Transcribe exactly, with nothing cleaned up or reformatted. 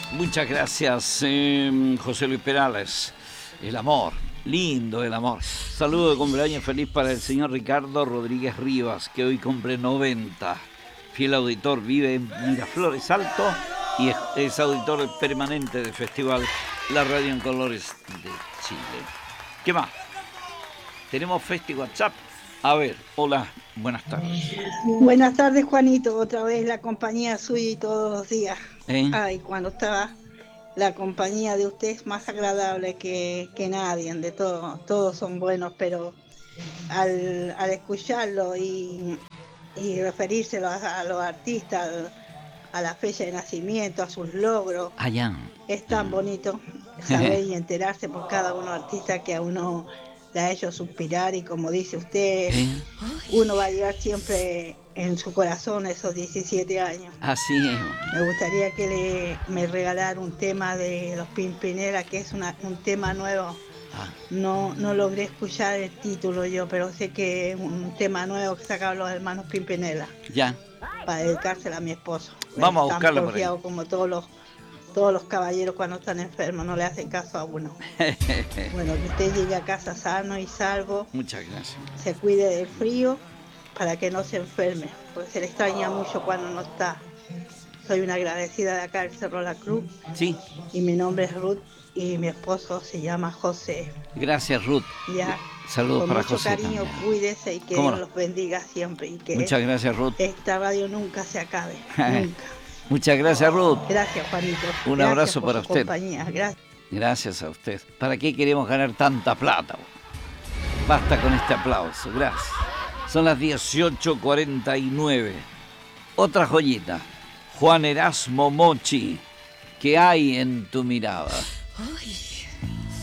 Muchas gracias, eh, José Luis Perales. El amor, lindo el amor. Saludo de cumpleaños feliz para el señor Ricardo Rodríguez Rivas, que hoy cumple noventa. Fiel auditor, vive en Miraflores Alto y es, es auditor permanente del festival La Radio en Colores de Chile. ¿Qué más? Tenemos Festi WhatsApp. A ver, hola, buenas tardes. Buenas tardes, Juanito, otra vez la compañía suya y todos los días. ¿Eh? Ay, cuando estaba la compañía de usted es más agradable que, que nadie, de todo, todos son buenos, pero al, al escucharlo y, y referírselo a, a los artistas, a la fecha de nacimiento, a sus logros, Allá. es tan bonito saber y enterarse por cada uno artista que a uno le ha hecho suspirar, y como dice usted, ¿Eh? uno va a llevar siempre en su corazón esos diecisiete años. Así es. Me gustaría que le, me regalara un tema de los Pimpinela, que es una, un tema nuevo. Ah. No, no logré escuchar el título yo, pero sé que es un tema nuevo que sacaron los hermanos Pimpinela. Ya. Para dedicársela a mi esposo. Vamos a Están buscarlo por ahí. Como todos los todos los caballeros cuando están enfermos, no le hacen caso a uno. Bueno, que usted llegue a casa sano y salvo. Muchas gracias. Se cuide del frío para que no se enferme, porque se le extraña mucho cuando no está. Soy una agradecida de acá del Cerro La Cruz. Sí. Y mi nombre es Ruth y mi esposo se llama José. Gracias, Ruth. Ya. Saludos Con para mucho José cariño, también. cuídese y que Dios no? los bendiga siempre. Y que Muchas gracias, Ruth. Esta radio nunca se acabe. Nunca. Muchas gracias, Ruth. Gracias, Juanito. Un gracias abrazo por para su usted. Compañía. Gracias. Gracias a usted. ¿Para qué queremos ganar tanta plata? Basta con este aplauso. Gracias. Son las dieciocho cuarenta y nueve. Otra joyita. Juan Erasmo Mochi. ¿Qué hay en tu mirada? Ay.